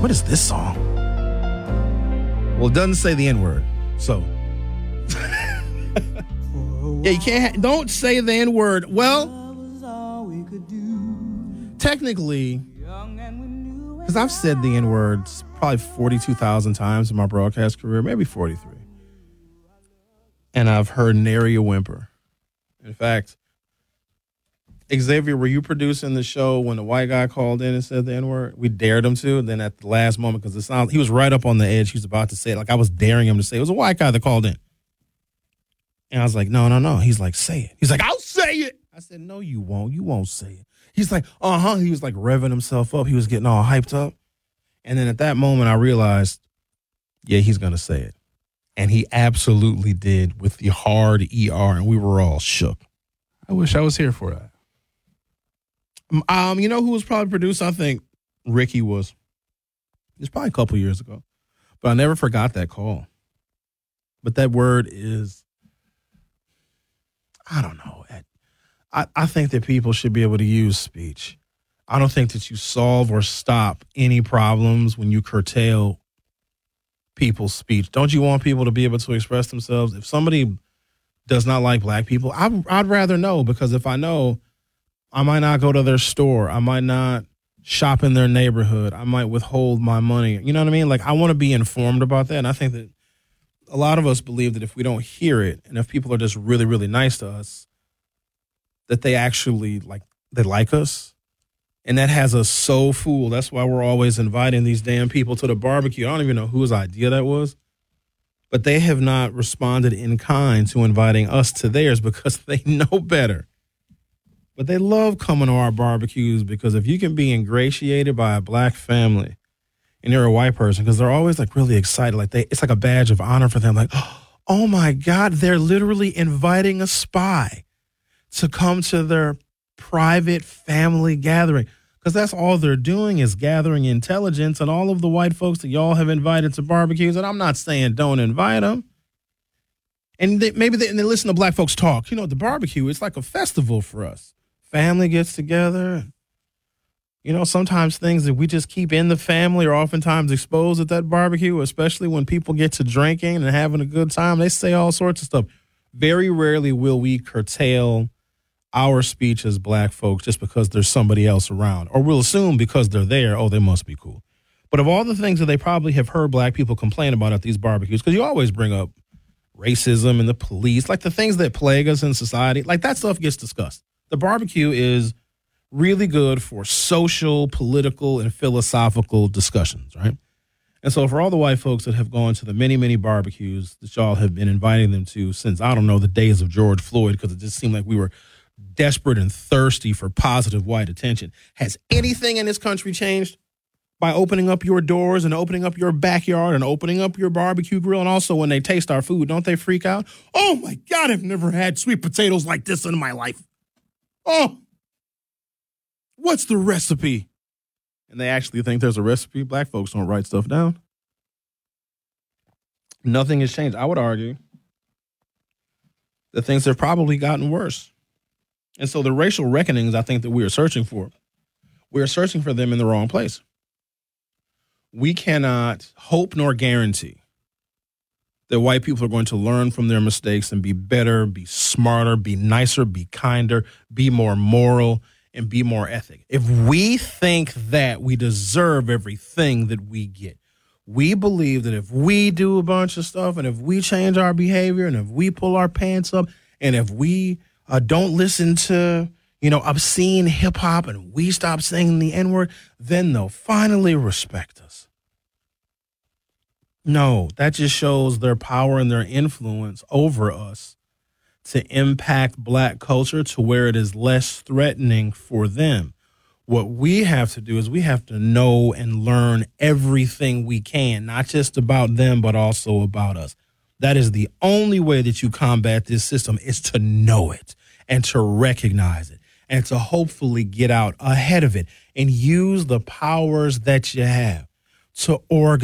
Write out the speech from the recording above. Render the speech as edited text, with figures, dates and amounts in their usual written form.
what is this song? Well, it doesn't say the N-word, so. Yeah, you can't, don't say the N-word. Well, technically, because I've said the N-word probably 42,000 times in my broadcast career, maybe 43. And I've heard nary a whimper. In fact, Xavier, were you producing the show when the white guy called in and said the N-word? We dared him to, and then at the last moment, because he was right up on the edge, he was about to say it. Like I was daring him to say it. It was a white guy that called in. And I was like, no. He's like, say it. He's like, I'll say it. I said, no, you won't. You won't say it. He's like, uh-huh. He was like revving himself up. He was getting all hyped up. And then at that moment, I realized, yeah, he's going to say it. And he absolutely did with the hard ER, and we were all shook. I wish I was here for that. You know who was probably produced? I think Ricky was. It's probably a couple years ago. But I never forgot that call. But that word is, I don't know. I think that people should be able to use speech. I don't think that you solve or stop any problems when you curtail people's speech. Don't you want people to be able to express themselves? If somebody does not like black people, I'd rather know, because if I know, I might not go to their store. I might not shop in their neighborhood. I might withhold my money. You know what I mean? Like, I want to be informed about that. And I think that a lot of us believe that if we don't hear it, and if people are just really, really nice to us, that they actually they like us. And that has us so fooled. That's why we're always inviting these damn people to the barbecue. I don't even know whose idea that was. But they have not responded in kind to inviting us to theirs because they know better. But they love coming to our barbecues because if you can be ingratiated by a black family and you're a white person, because they're always like really excited. Like it's like a badge of honor for them. Like, oh my God, they're literally inviting a spy to come to their private family gathering. Because that's all they're doing is gathering intelligence on all of the white folks that y'all have invited to barbecues. And I'm not saying don't invite them. And maybe they listen to black folks talk. You know, the barbecue, it's like a festival for us. Family gets together. You know, sometimes things that we just keep in the family are oftentimes exposed at that barbecue, especially when people get to drinking and having a good time. They say all sorts of stuff. Very rarely will we curtail our speech as black folks just because there's somebody else around. Or we'll assume because they're there, oh, they must be cool. But of all the things that they probably have heard black people complain about at these barbecues, because you always bring up racism and the police, like the things that plague us in society, like that stuff gets discussed. The barbecue is really good for social, political, and philosophical discussions, right? And so for all the white folks that have gone to the many, many barbecues that y'all have been inviting them to since, I don't know, the days of George Floyd, because it just seemed like we were desperate and thirsty for positive white attention. Has anything in this country changed by opening up your doors and opening up your backyard and opening up your barbecue grill? And also when they taste our food, don't they freak out? Oh my God, I've never had sweet potatoes like this in my life. Oh, what's the recipe? And they actually think there's a recipe. Black folks don't write stuff down. Nothing has changed. I would argue that things have probably gotten worse. And so the racial reckonings I think that we are searching for them in the wrong place. We cannot hope nor guarantee that white people are going to learn from their mistakes and be better, be smarter, be nicer, be kinder, be more moral, and be more ethic. If we think that we deserve everything that we get, we believe that if we do a bunch of stuff and if we change our behavior and if we pull our pants up and if we don't listen to, obscene hip hop and we stop saying the N-word, then they'll finally respect us. No, that just shows their power and their influence over us to impact black culture to where it is less threatening for them. What we have to do is we have to know and learn everything we can, not just about them, but also about us. That is the only way that you combat this system, is to know it and to recognize it and to hopefully get out ahead of it and use the powers that you have to organize.